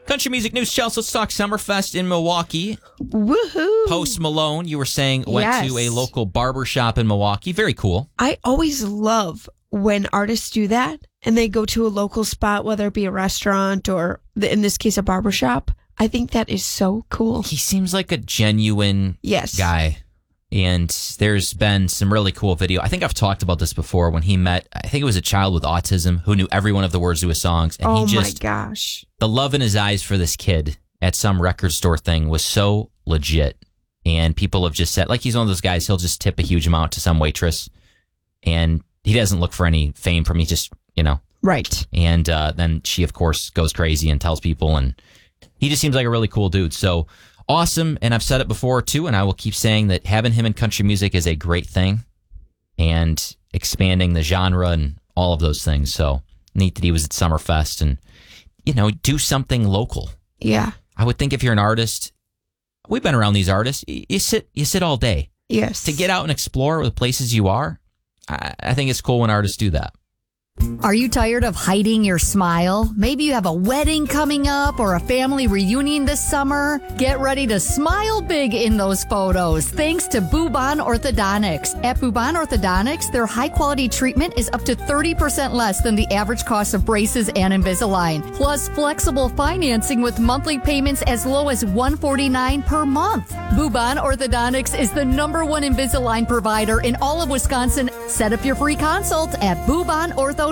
Country music news, Chelsea. Let's talk Summerfest in Milwaukee. Woohoo! Post Malone, you were saying, went to a local barbershop in Milwaukee. Very cool. I always love when artists do that and they go to a local spot, whether it be a restaurant or, in this case, a barbershop. I think that is so cool. He seems like a genuine guy. And there's been some really cool video. I think I've talked about this before when he met, I think it was a child with autism who knew every one of the words to his songs. And oh my gosh. The love in his eyes for this kid at some record store thing was so legit. And people have just said, like, he's one of those guys, he'll just tip a huge amount to some waitress. And he doesn't look for any fame from me, just, Right. And then she, of course, goes crazy and tells people. And he just seems like a really cool dude. So awesome. And I've said it before, too, and I will keep saying that having him in country music is a great thing and expanding the genre and all of those things. So neat that he was at Summerfest and, do something local. Yeah. I would think if you're an artist, we've been around these artists, you sit all day. Yes. To get out and explore the places you are, I think it's cool when artists do that. Are you tired of hiding your smile? Maybe you have a wedding coming up or a family reunion this summer. Get ready to smile big in those photos thanks to Bhuban Orthodontics. At Bhuban Orthodontics, their high-quality treatment is up to 30% less than the average cost of braces and Invisalign. Plus, flexible financing with monthly payments as low as $149 per month. Bhuban Orthodontics is the #1 Invisalign provider in all of Wisconsin. Set up your free consult at BhubanOrtho.com.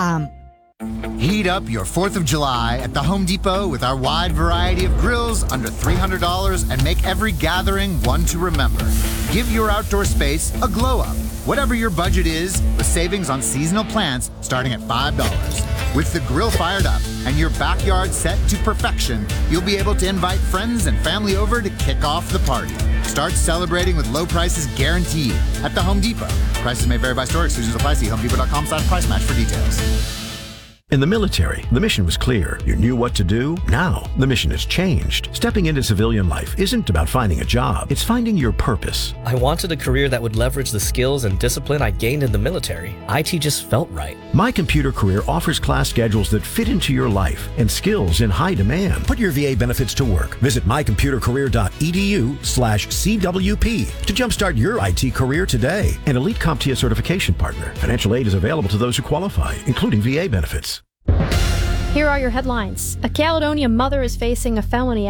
Heat up your 4th of July at the Home Depot with our wide variety of grills under $300 and make every gathering one to remember. Give your outdoor space a glow up, whatever your budget is, with savings on seasonal plants starting at $5. With the grill fired up and your backyard set to perfection, you'll be able to invite friends and family over to kick off the party. Start celebrating with low prices guaranteed at the Home Depot. Prices may vary by store. Exclusions apply. See HomeDepot.com/price match for details. In the military, the mission was clear. You knew what to do. Now, the mission has changed. Stepping into civilian life isn't about finding a job. It's finding your purpose. I wanted a career that would leverage the skills and discipline I gained in the military. IT just felt right. My Computer Career offers class schedules that fit into your life and skills in high demand. Put your VA benefits to work. Visit mycomputercareer.edu/CWP to jumpstart your IT career today. An elite CompTIA certification partner. Financial aid is available to those who qualify, including VA benefits. Here are your headlines. A Caledonia mother is facing a felony